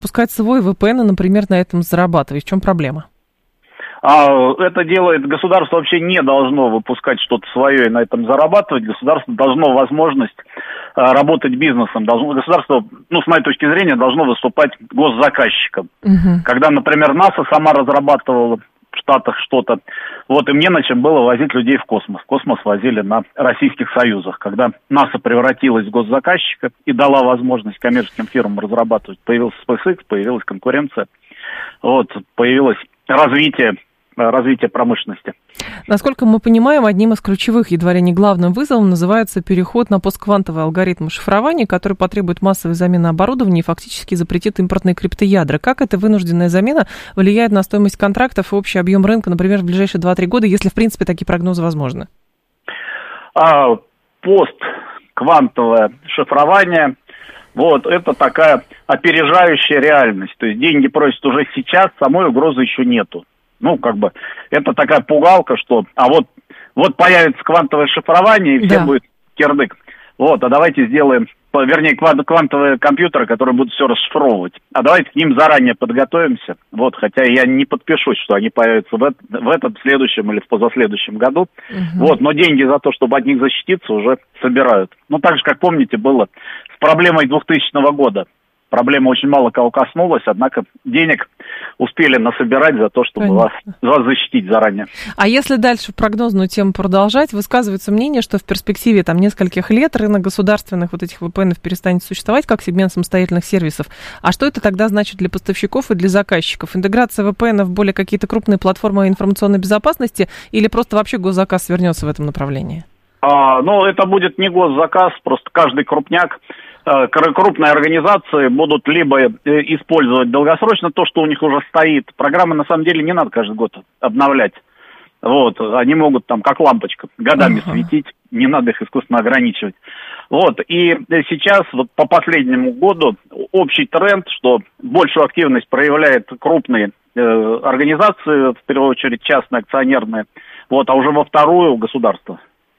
пускать свой VPN и, например, на этом зарабатывать. В чем проблема? Это делает государство, вообще не должно выпускать что-то свое и на этом зарабатывать. Государство должно возможность работать бизнесом. Государство, с моей точки зрения, должно выступать госзаказчиком. Угу. Когда, например, НАСА сама разрабатывала в Штатах что-то, и мне на чем было возить людей в космос. В космос возили на российских союзах. Когда НАСА превратилась в госзаказчика и дала возможность коммерческим фирмам разрабатывать, появился SpaceX, появилась конкуренция, появилось развитие промышленности. Насколько мы понимаем, одним из ключевых, едва ли не главным вызовом называется переход на постквантовые алгоритмы шифрования, который потребует массовой замены оборудования и фактически запретит импортные криптоядра. Как эта вынужденная замена влияет на стоимость контрактов и общий объем рынка, например, в ближайшие 2-3 года, если, в принципе, такие прогнозы возможны? Постквантовое шифрование это такая опережающая реальность. То есть деньги просят уже сейчас, самой угрозы еще нету. Это такая пугалка, что появится квантовое шифрование, и всем будет кирдык. Давайте сделаем, квантовые компьютеры, которые будут все расшифровывать. Давайте к ним заранее подготовимся. Хотя я не подпишусь, что они появятся в этом, следующем или в позаследующем году. Угу. Но деньги за то, чтобы от них защититься, уже собирают. Так же, как помните, было с проблемой 2000 года. Проблема очень мало кого коснулась, однако денег успели насобирать за то, чтобы вас защитить заранее. А если дальше прогнозную тему продолжать, высказывается мнение, что в перспективе нескольких лет рынок государственных этих VPN перестанет существовать как сегмент самостоятельных сервисов. А что это тогда значит для поставщиков и для заказчиков? Интеграция VPN в более какие-то крупные платформы информационной безопасности или просто вообще госзаказ свернется в этом направлении? Это будет не госзаказ, просто каждый крупняк, крупные организации будут либо использовать долгосрочно то, что у них уже стоит. Программы, на самом деле, не надо каждый год обновлять. Они могут как лампочка годами светить, не надо их искусственно ограничивать. И сейчас, по последнему году, общий тренд, что большую активность проявляют крупные организации, в первую очередь частные, акционерные, а уже во вторую государство.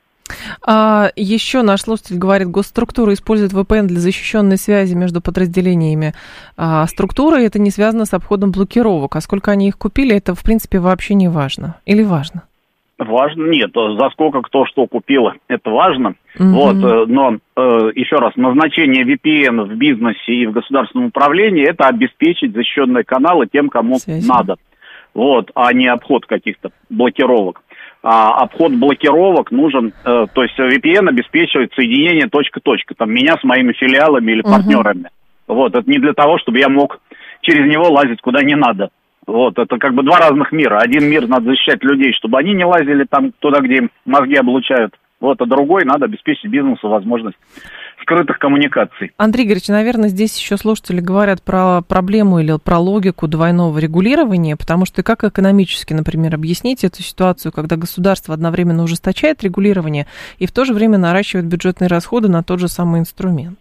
Еще наш слушатель говорит, госструктура использует VPN для защищенной связи между подразделениями структуры, это не связано с обходом блокировок. А сколько они их купили, это, в принципе, вообще не важно. Или важно? Важно? Нет, за сколько кто что купил, это важно. Но, еще раз, назначение VPN в бизнесе и в государственном управлении – это обеспечить защищенные каналы тем, кому надо. А не обход каких-то блокировок. Обход блокировок нужен, то есть VPN обеспечивает соединение точка-точка, меня с моими филиалами или партнерами. Это не для того, чтобы я мог через него лазить куда не надо. Это два разных мира. Один мир надо защищать людей, чтобы они не лазили туда, где им мозги облучают. А другой надо обеспечить бизнесу возможность скрытых коммуникаций. Андрей Игоревич, наверное, здесь еще слушатели говорят про проблему или про логику двойного регулирования, потому что как экономически, например, объяснить эту ситуацию, когда государство одновременно ужесточает регулирование и в то же время наращивает бюджетные расходы на тот же самый инструмент?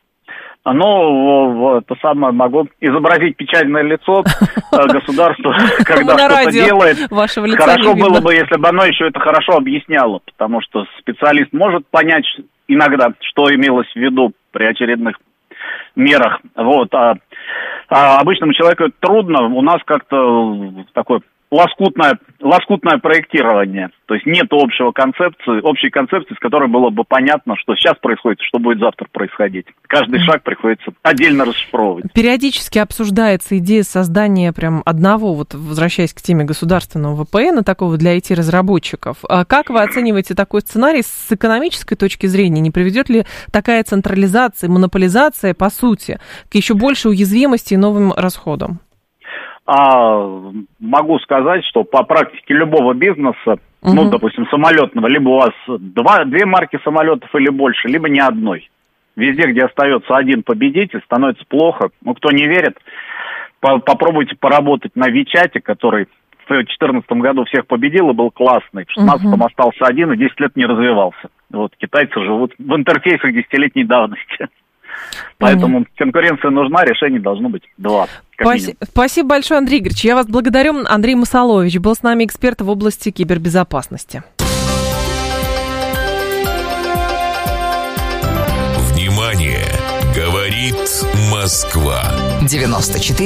Могу изобразить печальное лицо государства, когда что-то делает. Хорошо было бы, если бы оно еще это хорошо объясняло, потому что специалист может понять иногда, что имелось в виду при очередных мерах. А обычному человеку это трудно. У нас как-то такое лоскутное проектирование. То есть нет общей концепции, с которой было бы понятно, что сейчас происходит, что будет завтра происходить. Каждый шаг приходится отдельно расшифровывать. Периодически обсуждается идея создания прям одного, возвращаясь к теме государственного VPN, такого для IT-разработчиков. Как вы оцениваете такой сценарий с экономической точки зрения? Не приведет ли такая централизация, монополизация, по сути, к еще большей уязвимости и новым расходам? Могу сказать, что по практике любого бизнеса, допустим, самолетного, либо у вас две марки самолетов или больше, либо ни одной. Везде, где остается один победитель, становится плохо. Кто не верит, попробуйте поработать на Вичате, который в 2014 году всех победил и был классный. В 2016 остался один и 10 лет не развивался. Китайцы живут в интерфейсах десятилетней давности. Поэтому конкуренция нужна, решений должно быть два. Спасибо большое, Андрей Игоревич. Я вас благодарю. Андрей Масалович был с нами, эксперт в области кибербезопасности. Внимание! Говорит Говорит Москва. 94